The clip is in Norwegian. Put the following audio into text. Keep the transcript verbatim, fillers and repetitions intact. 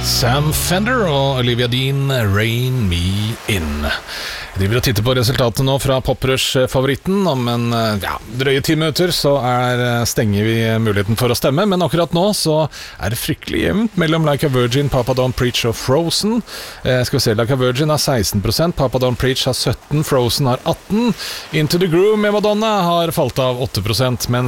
Sam Fender og Olivia Dean, Rain Me In. Jeg driver og titter på resultatet nå fra Poprush-favoritten. Om en ja, drøye ti minutter så er, stenger vi muligheten for å stemme, men akkurat nå så er det fryktelig jevnt mellom Like a Virgin, Papa Don't Preach og Frozen. Eh, skal vi se, Like a Virgin har seksten prosent, Papa Don't Preach har sytten prosent, Frozen har atten prosent. Into the Groove med Madonna har falt av åtte prosent, mens